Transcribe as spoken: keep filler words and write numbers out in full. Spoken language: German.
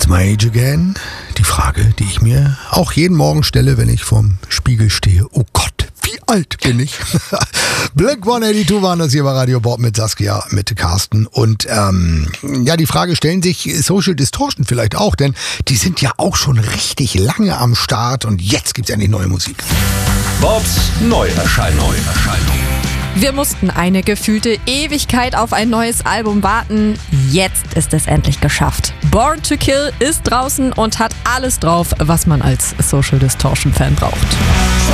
What's my age again? Die Frage, die ich mir auch jeden Morgen stelle, wenn ich vorm Spiegel stehe. Oh Gott, wie alt bin ich? Blink hundertzweiundachtzig waren das hier bei Radio Bob mit Saskia, mit Carsten. Und ähm, ja, die Frage stellen sich Social Distortion vielleicht auch, denn die sind ja auch schon richtig lange am Start und jetzt gibt's endlich neue Musik. Bobs Neuerscheinung. Neuerscheinung. Wir mussten eine gefühlte Ewigkeit auf ein neues Album warten. Jetzt ist es endlich geschafft. Born to Kill ist draußen und hat alles drauf, was man als Social Distortion Fan braucht.